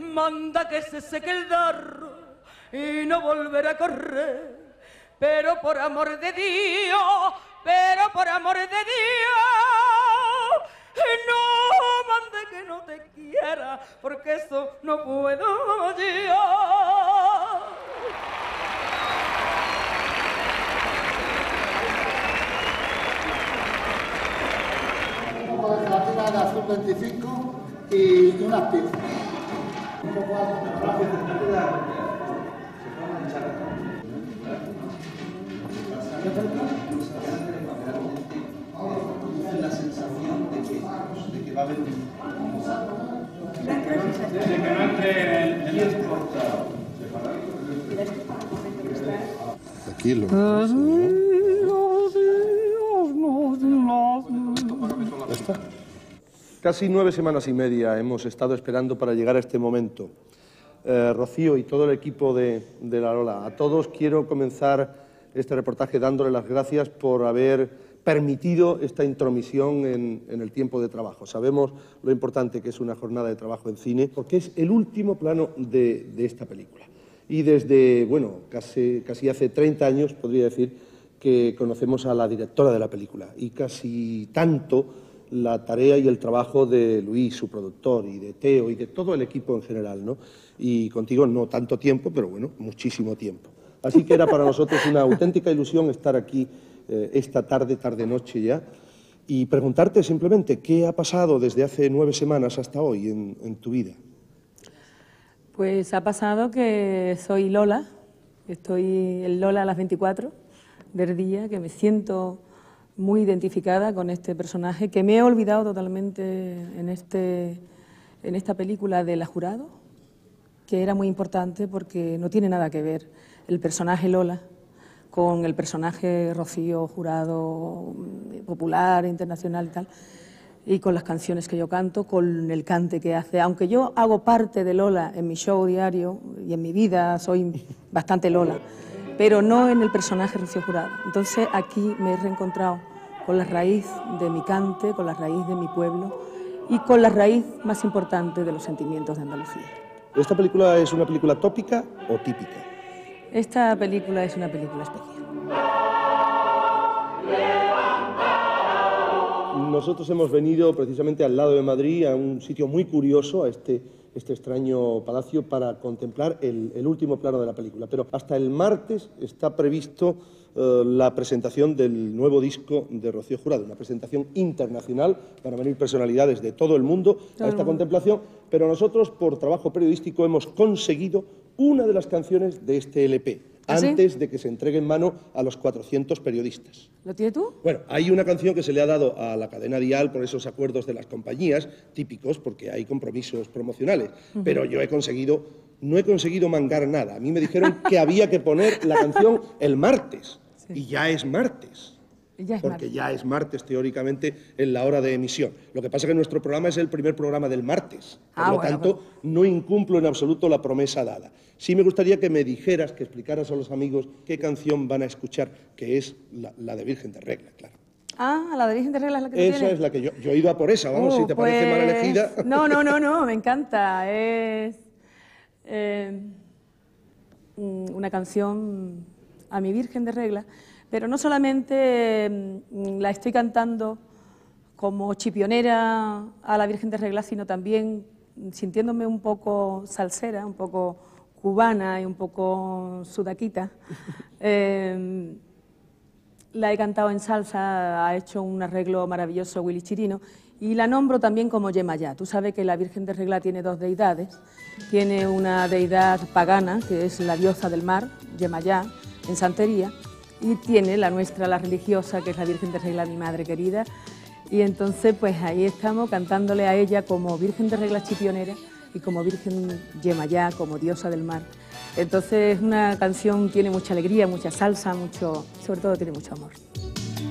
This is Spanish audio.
manda que se seque el darro y no volverá a correr. Pero por amor de Dios, pero por amor de Dios, no mande que no te quiera, porque eso no puedo yo. Un poco de gelatina de azul 25 y unas pizzas. Un poco la sensación de que va a haber de que no entre el Aquí lo ¿Ya está? Casi 9 semanas y media hemos estado esperando para llegar a este momento. Rocío y todo el equipo de La Lola, a todos quiero comenzar este reportaje dándole las gracias por haber permitido esta intromisión en el tiempo de trabajo. Sabemos lo importante que es una jornada de trabajo en cine, porque es el último plano de esta película. Y desde, bueno, casi hace 30 años, podría decir, que conocemos a la directora de la película. Y casi tanto la tarea y el trabajo de Luis, su productor, y de Teo, y de todo el equipo en general, ¿no? Y contigo no tanto tiempo, pero bueno, muchísimo tiempo. Así que era para nosotros una auténtica ilusión estar aquí esta tarde-noche ya, y preguntarte simplemente qué ha pasado desde hace 9 semanas hasta hoy en tu vida. Pues ha pasado que soy Lola, estoy el Lola a las 24 del día, que me siento muy identificada con este personaje, que me he olvidado totalmente en esta película de La Jurado, que era muy importante porque no tiene nada que ver el personaje Lola con el personaje Rocío Jurado, popular, internacional y tal, y con las canciones que yo canto, con el cante que hace. Aunque yo hago parte de Lola en mi show diario y en mi vida soy bastante Lola, pero no en el personaje Rocío Jurado. Entonces aquí me he reencontrado con la raíz de mi cante, con la raíz de mi pueblo y con la raíz más importante de los sentimientos de Andalucía. ¿Esta película es una película tópica o típica? Esta película es una película especial. Nosotros hemos venido precisamente al lado de Madrid, a un sitio muy curioso, a este extraño palacio, para contemplar el último plano de la película. Pero hasta el martes está previsto la presentación del nuevo disco de Rocío Jurado, una presentación internacional, van a venir personalidades de todo el mundo a esta contemplación, pero nosotros, por trabajo periodístico, hemos conseguido una de las canciones de este LP, antes de que se entregue en mano a los 400 periodistas. ¿Lo tienes tú? Bueno, hay una canción que se le ha dado a la cadena Dial por esos acuerdos de las compañías, típicos, porque hay compromisos promocionales, pero yo no he conseguido mangar nada. A mí me dijeron que había que poner la canción el martes, y ya es martes. Porque ya es martes, teóricamente, en la hora de emisión. Lo que pasa es que nuestro programa es el primer programa del martes. Por lo tanto, no incumplo en absoluto la promesa dada. Sí me gustaría que me dijeras, que explicaras a los amigos qué canción van a escuchar, que es la de Virgen de Regla, claro. Ah, la de Virgen de Regla es la que tú tienes. Esa es la que yo he ido a por esa, vamos, si te parece mal elegida. No, me encanta. Es una canción a mi Virgen de Regla. Pero no solamente la estoy cantando como chipionera a la Virgen de Regla, sino también sintiéndome un poco salsera, un poco cubana y un poco sudaquita. La he cantado en salsa, ha hecho un arreglo maravilloso Willy Chirino, y la nombro también como Yemayá. Tú sabes que la Virgen de Regla tiene 2 deidades. Tiene una deidad pagana, que es la diosa del mar, Yemayá, en santería, y tiene la nuestra, la religiosa, que es la Virgen de Regla, mi madre querida. Y entonces, pues ahí estamos cantándole a ella como Virgen de Regla chipionera y como Virgen Yemayá, como diosa del mar. Entonces, es una canción, tiene mucha alegría, mucha salsa, sobre todo tiene mucho amor.